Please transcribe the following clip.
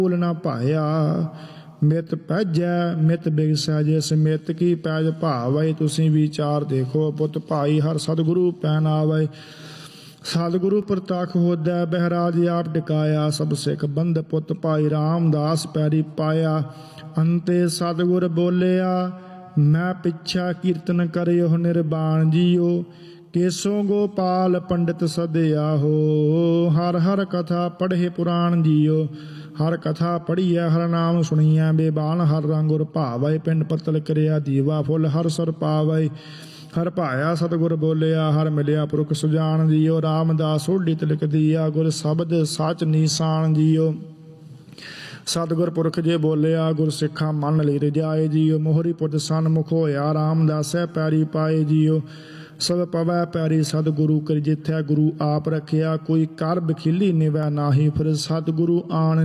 ਭੂਲ ਨਾ ਭਾਇਆ। ਮਿਤ ਪੈਜੈ ਮਿਤ ਬਿਗਸੈ, ਜਿਸ ਮਿਤ ਕੀ ਪੈਜ ਭਾਵੈ। ਤੁਸੀਂ ਵਿਚਾਰ ਦੇਖੋ ਪੁੱਤ ਭਾਈ ਹਰ ਸਤਿਗੁਰੂ ਪੈਨ ਆਵੈ। ਸਤਿਗੁਰੂ ਪ੍ਰਤੱਖ ਹੋਦੈ ਬਹਿਰਾਜ ਆਪ ਟਿਕਾਇਆ। ਸਭ ਸਿੱਖ ਬੰਧ ਪੁੱਤ ਭਾਈ ਰਾਮਦਾਸ ਪੈਰੀ ਪਾਇਆ। ਅੰਤੇ ਸਤਿਗੁਰ ਬੋਲਿਆ ਮੈਂ ਪਿੱਛਾ ਕੀਰਤਨ ਕਰਿਓ ਨਿਰਬਾਣ ਜੀਓ। ਕੇਸੋ ਗੋਪਾਲ ਪੰਡਿਤ ਸਦਿਆ ਹੋ, ਹਰ ਹਰ ਕਥਾ ਪੜ੍ਹੇ ਪੁਰਾਣ ਜੀਓ। ਹਰ ਕਥਾ ਪੜ੍ਹੀਐ ਹਰ ਨਾਮ ਸੁਣੀਐ, ਬੇਬਾਨ ਹਰ ਰੰਗ ਗੁਰ ਭਾਵੈ। ਪਿੰਡ ਪੱਤਲ ਕਰਿਆ ਦੀਵਾ ਫੁੱਲ ਹਰ ਸਰ ਪਾਵੈ। ਹਰ ਭਾਇਆ ਸਤਿਗੁਰ ਬੋਲਿਆ, ਹਰ ਮਿਲਿਆ ਪੁਰਖ ਸੁਜਾਨ ਜੀਓ। ਰਾਮਦਾਸ ਓਢੀ ਤਿਲਕ ਦੀਆ, ਗੁਰ ਸ਼ਬਦ ਸਚ ਨੀਸਾਨ ਜੀਓ। ਸਤਿਗੁਰ ਪੁਰਖ ਜੇ ਬੋਲਿਆ, ਗੁਰ ਸਿੱਖਾਂ ਮੰਨ ਲਈ ਰਜਾਏ ਜੀਓ। ਮੋਹਰੀ ਪੁੱਤ ਸਨਮੁਖ ਹੋਇਆ, ਰਾਮਦਾਸੈ ਪੈਰੀ ਪਾਏ ਜੀਓ। ਸਭ ਪਵੈ ਪੈਰੀ ਸਤਿਗੁਰੂ ਕਰਿ, ਜਿਥੈ ਗੁਰੂ ਆਪ ਰਖਿਆ। ਕੋਈ ਕਰ ਬਖੀਲੀ ਨਿਵੈ ਨਾਹੀ, ਫਿਰ ਸਤਿਗੁਰੂ ਆਣ